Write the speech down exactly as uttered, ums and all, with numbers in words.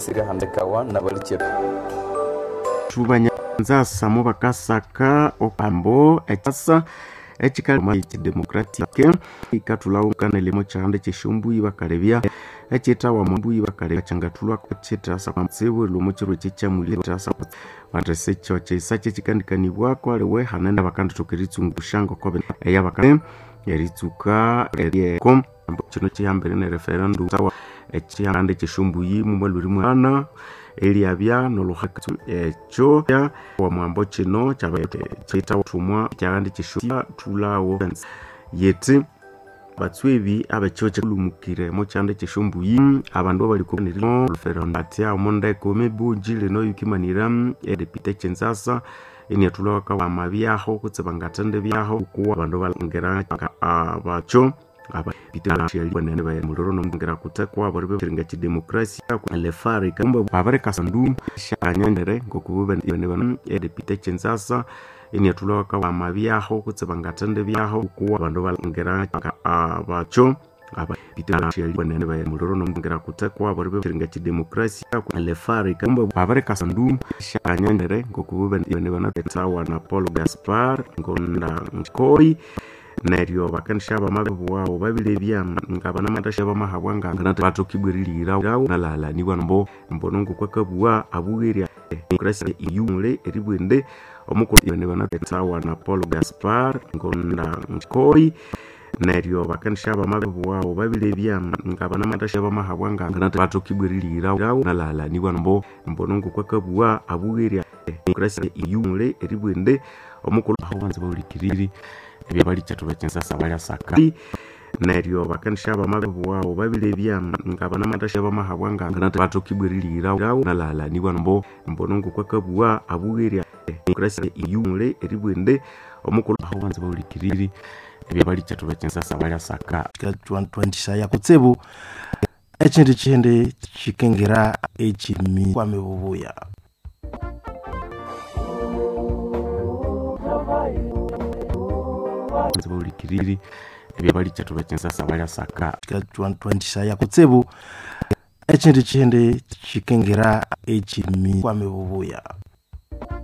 siri handikawa na balichero tubanya nzasa mu bakasaka okambo ekasa ekikali ki democratique ikatulaukana limo chande chishumbuyi bakalebya ekitawa mumbuyi bakalebya changatulwa kwetasa kwamsewe lumo chiro chichamuli tasa batese choche sache chikandikanibwa kwa lewe hanenda bakandi tokiritsungushanga kobe eya bakale yaritsuka erieko chino chiyambere ne referendum tawa ekiyande chishumbuyi mu baluri mwana eliabya nolohakatu echo ya wa mwambo chino chabete chita utumwa cyandi chishuya tulawo yeti batswebi abachoche kulumukire mo cyande chishumbuyi abandu bali kubonirimo referendum ya monde kome bujile no yukimanira e deputy Chenzasa eni atulaka wa mabyaho kutsebangatende byaho kuwa abandu balongera abacho aba bitana sheli banene ba muloro no ngera kutekwa bari biringa ci demokrasi ku lefari kamba babare kasandu shanyandere ngokububa ne bana e deputy Chenzasa eni atulaka wa mabyaho kutsebangatende byaho kuwa abandu balongera abacho aba bitana sheli banene ba muloro no ngera kutekwa bari biringa ci demokrasi ku lefari kamba babare kasandu shanyandere ngokububa ne bana tsawa na Paul Gaspar ngonda nkoi neryo bakanshaba mabebu wao babilebya ngabana matashaba mahabwanga nganata batokibwiririra nalala niwa mbo mbonongo kwakabuwa abugeria demokrasi iyumule eribwende omukuru ne bana tsawa na Paul Gaspar ngonda nkoi neryo bakanshaba mabebu wao babilebya ngabana matashaba mahabwanga nganata batokibwiririra nalala niwa mbo mbonongo kwakabuwa abugeria demokrasi iyumule eribwende omukuru awanze bawulikiriri ebibali cyatuba Chenzasa bali asaka neryo bakanshaba mabebu wao babilebya ngabana matashaba mahabwanga nganata batokibwiririra nalala niwa mbo mbonongo kwakabuwa abugeria demokrasi iyumule eribwende omukuru awanze bawulikiriri ebibali cyatuba Chenzasa bali asaka twenty ya kutsebu ekindi kindi kikengera ekimi kwa mebubuya nzibulikiriri ebibali cyatuba Chenzasa bali asaka twenty ya kutsebu ekindi kindi kikengera ekimi kwa mebubuya